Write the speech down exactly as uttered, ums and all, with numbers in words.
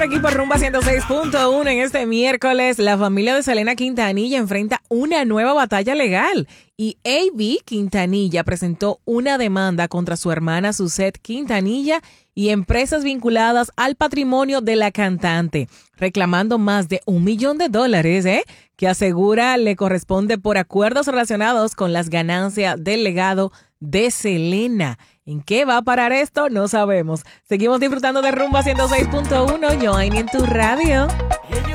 Aquí por Rumba ciento seis punto uno en este miércoles, la familia de Selena Quintanilla enfrenta una nueva batalla legal y A B Quintanilla presentó una demanda contra su hermana Suzette Quintanilla y empresas vinculadas al patrimonio de la cantante, reclamando más de un millón de dólares, ¿eh? que asegura le corresponde por acuerdos relacionados con las ganancias del legado de Selena. ¿En qué va a parar esto? No sabemos. Seguimos disfrutando de Rumba ciento seis punto uno, Join en tu radio.